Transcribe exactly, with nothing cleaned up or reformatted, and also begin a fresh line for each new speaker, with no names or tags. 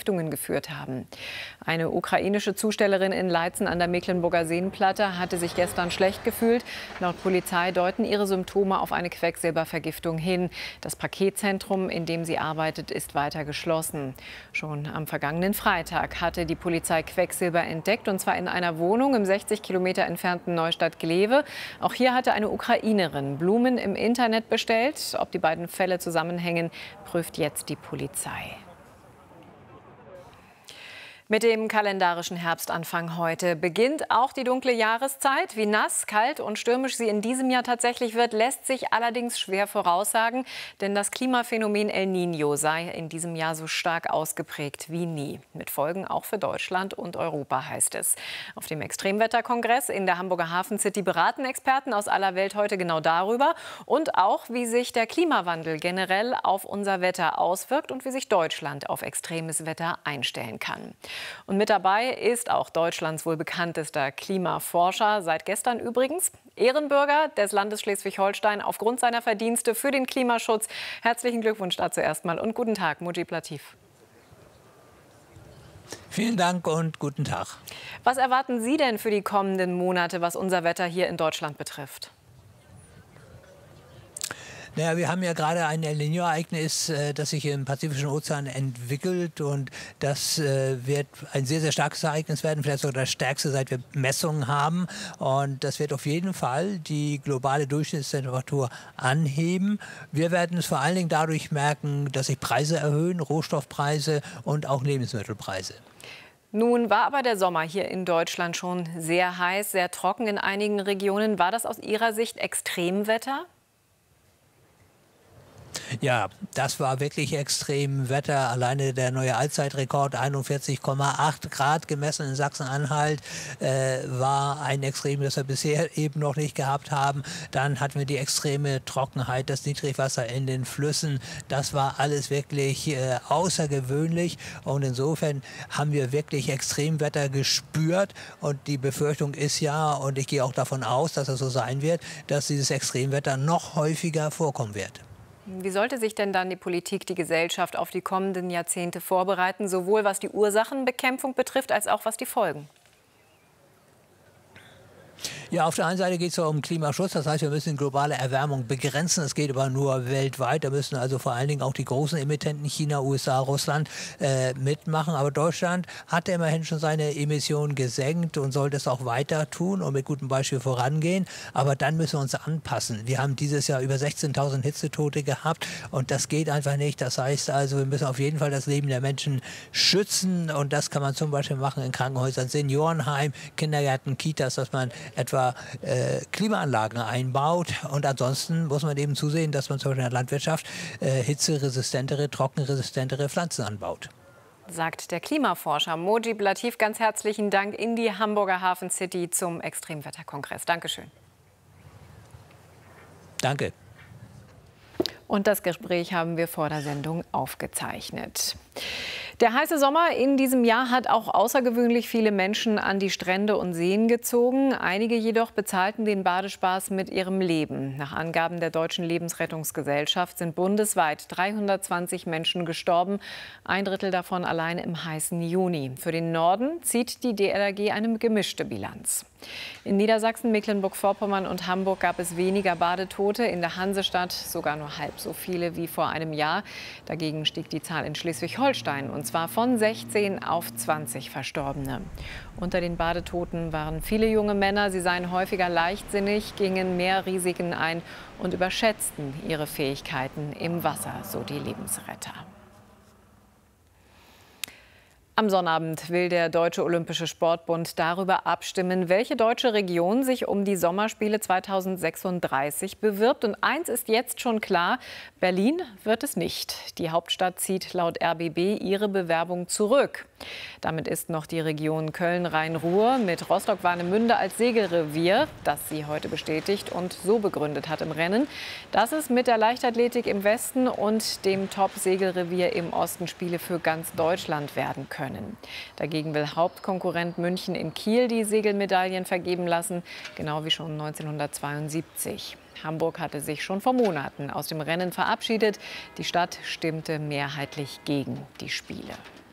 Vergiftungen geführt haben. Eine ukrainische Zustellerin in Leitzen an der Mecklenburger Seenplatte hatte sich gestern schlecht gefühlt. Laut Polizei deuten ihre Symptome auf eine Quecksilbervergiftung hin. Das Paketzentrum, in dem sie arbeitet, ist weiter geschlossen. Schon am vergangenen Freitag hatte die Polizei Quecksilber entdeckt, und zwar in einer Wohnung im sechzig Kilometer entfernten Neustadt-Glewe. Auch hier hatte eine Ukrainerin Blumen im Internet bestellt. Ob die beiden Fälle zusammenhängen, prüft jetzt die Polizei. Mit dem kalendarischen Herbstanfang heute beginnt auch die dunkle Jahreszeit. Wie nass, kalt und stürmisch sie in diesem Jahr tatsächlich wird, lässt sich allerdings schwer voraussagen. Denn das Klimaphänomen El Niño sei in diesem Jahr so stark ausgeprägt wie nie. Mit Folgen auch für Deutschland und Europa, heißt es. Auf dem Extremwetterkongress in der Hamburger Hafen City beraten Experten aus aller Welt heute genau darüber. Und auch, wie sich der Klimawandel generell auf unser Wetter auswirkt und wie sich Deutschland auf extremes Wetter einstellen kann. Und mit dabei ist auch Deutschlands wohl bekanntester Klimaforscher, seit gestern übrigens, Ehrenbürger des Landes Schleswig-Holstein aufgrund seiner Verdienste für den Klimaschutz. Herzlichen Glückwunsch dazu erstmal und guten Tag, Mujib Latif.
Vielen Dank und guten Tag.
Was erwarten Sie denn für die kommenden Monate, was unser Wetter hier in Deutschland betrifft?
Naja, wir haben ja gerade ein El Niño-Ereignis, äh, das sich im Pazifischen Ozean entwickelt, und das äh, wird ein sehr, sehr starkes Ereignis werden, vielleicht sogar das stärkste, seit wir Messungen haben. Und das wird auf jeden Fall die globale Durchschnittstemperatur anheben. Wir werden es vor allen Dingen dadurch merken, dass sich Preise erhöhen, Rohstoffpreise und auch Lebensmittelpreise.
Nun war aber der Sommer hier in Deutschland schon sehr heiß, sehr trocken in einigen Regionen. War das aus Ihrer Sicht Extremwetter?
Ja, das war wirklich extrem Wetter. Alleine der neue Allzeitrekord, einundvierzig Komma acht Grad gemessen in Sachsen-Anhalt, äh, war ein Extrem, das wir bisher eben noch nicht gehabt haben. Dann hatten wir die extreme Trockenheit, das Niedrigwasser in den Flüssen. Das war alles wirklich äh, außergewöhnlich. Und insofern haben wir wirklich Extremwetter gespürt. Und die Befürchtung ist ja, und ich gehe auch davon aus, dass es so sein wird, dass dieses Extremwetter noch häufiger vorkommen wird.
Wie sollte sich denn dann die Politik, die Gesellschaft auf die kommenden Jahrzehnte vorbereiten, sowohl was die Ursachenbekämpfung betrifft, als auch was die Folgen?
Ja, auf der einen Seite geht es um Klimaschutz, das heißt, wir müssen die globale Erwärmung begrenzen. Es geht aber nur weltweit. Da müssen also vor allen Dingen auch die großen Emittenten, China, U S A, Russland, äh, mitmachen. Aber Deutschland hat immerhin schon seine Emissionen gesenkt und sollte es auch weiter tun und mit gutem Beispiel vorangehen. Aber dann müssen wir uns anpassen. Wir haben dieses Jahr über sechzehntausend Hitzetote gehabt und das geht einfach nicht. Das heißt also, wir müssen auf jeden Fall das Leben der Menschen schützen, und das kann man zum Beispiel machen in Krankenhäusern, Seniorenheim, Kindergärten, Kitas, dass man etwa Äh, Klimaanlagen einbaut. Und ansonsten muss man eben zusehen, dass man zum Beispiel in der Landwirtschaft äh, hitzeresistentere, trockenresistentere Pflanzen anbaut.
Sagt der Klimaforscher Mujib Latif. Ganz herzlichen Dank in die Hamburger Hafen City zum Extremwetterkongress. Dankeschön.
Danke.
Und das Gespräch haben wir vor der Sendung aufgezeichnet. Der heiße Sommer in diesem Jahr hat auch außergewöhnlich viele Menschen an die Strände und Seen gezogen. Einige jedoch bezahlten den Badespaß mit ihrem Leben. Nach Angaben der Deutschen Lebensrettungsgesellschaft sind bundesweit dreihundertzwanzig Menschen gestorben, ein Drittel davon allein im heißen Juni. Für den Norden zieht die D L R G eine gemischte Bilanz. In Niedersachsen, Mecklenburg-Vorpommern und Hamburg gab es weniger Badetote, in der Hansestadt sogar nur halb so viele wie vor einem Jahr. Dagegen stieg die Zahl in Schleswig-Holstein, und zwar von sechzehn auf zwanzig Verstorbene. Unter den Badetoten waren viele junge Männer. Sie seien häufiger leichtsinnig, gingen mehr Risiken ein und überschätzten ihre Fähigkeiten im Wasser, so die Lebensretter. Am Sonnabend will der Deutsche Olympische Sportbund darüber abstimmen, welche deutsche Region sich um die Sommerspiele zweitausendsechsunddreißig bewirbt. Und eins ist jetzt schon klar: Berlin wird es nicht. Die Hauptstadt zieht laut R B B ihre Bewerbung zurück. Damit ist noch die Region Köln-Rhein-Ruhr mit Rostock-Warnemünde als Segelrevier, das sie heute bestätigt und so begründet hat im Rennen, dass es mit der Leichtathletik im Westen und dem Top-Segelrevier im Osten Spiele für ganz Deutschland werden können. Dagegen will Hauptkonkurrent München in Kiel die Segelmedaillen vergeben lassen, genau wie schon neunzehnhundertzweiundsiebzig. Hamburg hatte sich schon vor Monaten aus dem Rennen verabschiedet. Die Stadt stimmte mehrheitlich gegen die Spiele.